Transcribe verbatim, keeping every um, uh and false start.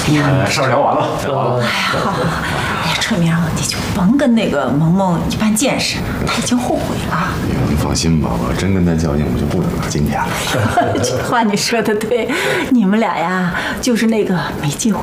哎，事儿聊完了，聊完了。 哎呀，好好好，哎呀，春明，你就甭跟那个萌萌一般见识，他已经后悔了。 你放心吧，我真跟他较劲，我就不等他今天了。 这话你说的对，你们俩呀，就是那个没结婚